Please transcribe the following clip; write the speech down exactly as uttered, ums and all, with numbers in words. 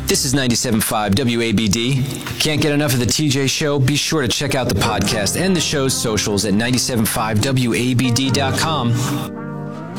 This is ninety-seven point five W A B D. Can't get enough of the T J Show? Be sure to check out the podcast and the show's socials at nine seven five W A B D dot com.